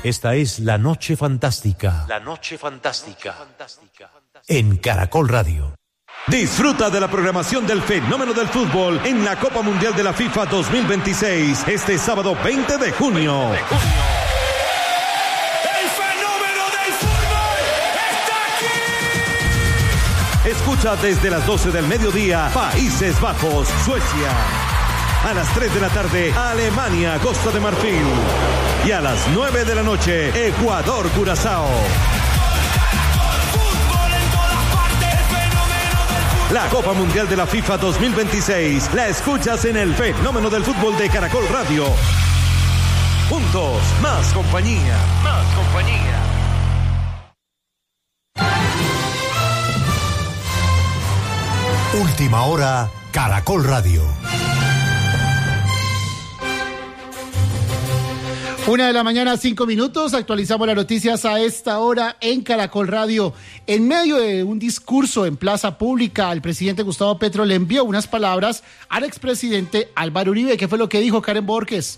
Esta es La Noche Fantástica. La Noche Fantástica. En Caracol Radio. Disfruta de la programación del fenómeno del fútbol en la Copa Mundial de la FIFA 2026 este sábado 20 de junio. ¡El fenómeno del fútbol está aquí! Escucha desde las 12 del mediodía Países Bajos, Suecia. A las 3 de la tarde, Alemania, Costa de Marfil. Y a las 9 de la noche, Ecuador, Curazao. La Copa Mundial de la FIFA 2026 la escuchas en el fenómeno del fútbol de Caracol Radio. Juntos, más compañía. Más compañía. Última hora, Caracol Radio. 1:05 a.m, actualizamos las noticias a esta hora en Caracol Radio. En medio de un discurso en plaza pública, el presidente Gustavo Petro le envió unas palabras al expresidente Álvaro Uribe. ¿Qué fue lo que dijo Karen Borges?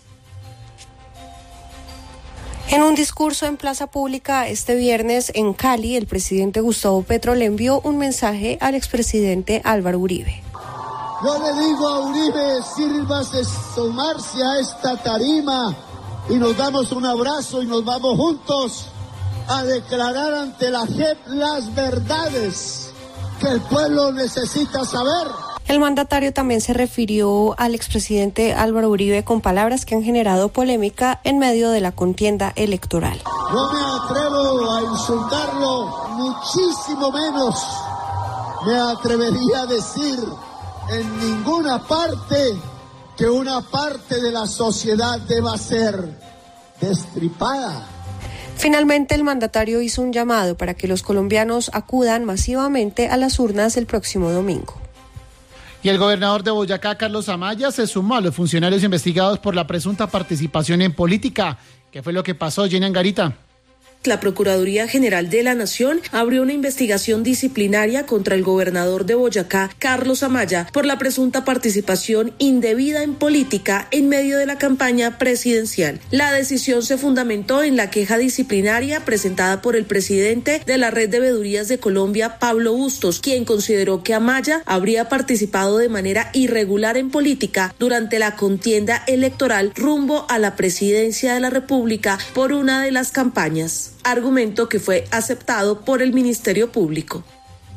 En un discurso en plaza pública este viernes en Cali, el presidente Gustavo Petro le envió un mensaje al expresidente Álvaro Uribe. Yo le digo a Uribe, sírvase sumarse a esta tarima y nos damos un abrazo y nos vamos juntos a declarar ante la JEP las verdades que el pueblo necesita saber. El mandatario también se refirió al expresidente Álvaro Uribe con palabras que han generado polémica en medio de la contienda electoral. No me atrevo a insultarlo, muchísimo menos me atrevería a decir en ninguna parte que una parte de la sociedad deba ser destripada. Finalmente, el mandatario hizo un llamado para que los colombianos acudan masivamente a las urnas el próximo domingo. Y el gobernador de Boyacá, Carlos Amaya, se sumó a los funcionarios investigados por la presunta participación en política. ¿Qué fue lo que pasó, Jenny Angarita? La Procuraduría General de la Nación abrió una investigación disciplinaria contra el gobernador de Boyacá, Carlos Amaya, por la presunta participación indebida en política en medio de la campaña presidencial. La decisión se fundamentó en la queja disciplinaria presentada por el presidente de la Red de Veedurías de Colombia, Pablo Bustos, quien consideró que Amaya habría participado de manera irregular en política durante la contienda electoral rumbo a la presidencia de la República por una de las campañas. Argumento que fue aceptado por el Ministerio Público.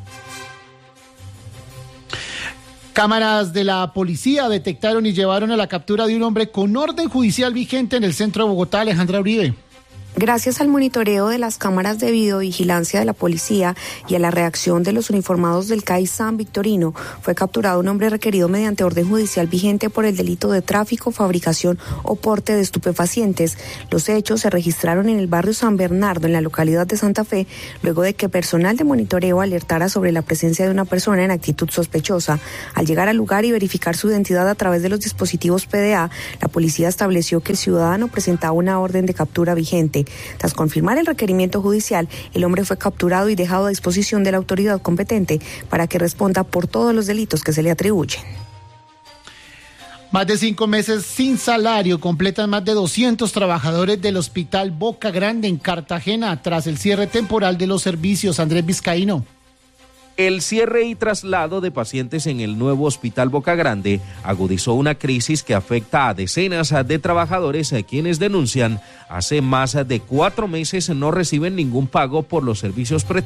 Cámaras de la policía detectaron y llevaron a la captura de un hombre con orden judicial vigente en el centro de Bogotá, Alejandra Uribe. Gracias al monitoreo de las cámaras de videovigilancia de la policía y a la reacción de los uniformados del CAI San Victorino, fue capturado un hombre requerido mediante orden judicial vigente por el delito de tráfico, fabricación o porte de estupefacientes. Los hechos se registraron en el barrio San Bernardo, en la localidad de Santa Fe, luego de que personal de monitoreo alertara sobre la presencia de una persona en actitud sospechosa. Al llegar al lugar y verificar su identidad a través de los dispositivos PDA, la policía estableció que el ciudadano presentaba una orden de captura vigente. Tras confirmar el requerimiento judicial, el hombre fue capturado y dejado a disposición de la autoridad competente para que responda por todos los delitos que se le atribuyen. Más de 5 meses sin salario completan más de 200 trabajadores del Hospital Boca Grande en Cartagena tras el cierre temporal de los servicios. Andrés Vizcaíno. El cierre y traslado de pacientes en el nuevo Hospital Boca Grande agudizó una crisis que afecta a decenas de trabajadores a quienes denuncian hace más de 4 meses no reciben ningún pago por los servicios prestados